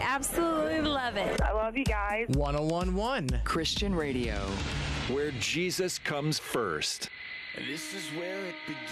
absolutely love it. I love you guys. 1011 Christian Radio. Where Jesus comes first. This is where it begins.